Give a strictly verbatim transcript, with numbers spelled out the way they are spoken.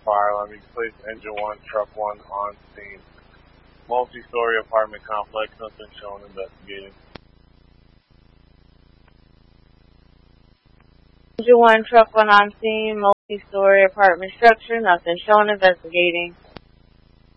fire alarm. You can place engine one, truck one on scene. Multi-story apartment complex, nothing shown, investigating. Engine one, truck one on scene, multi-story apartment structure, nothing shown, investigating.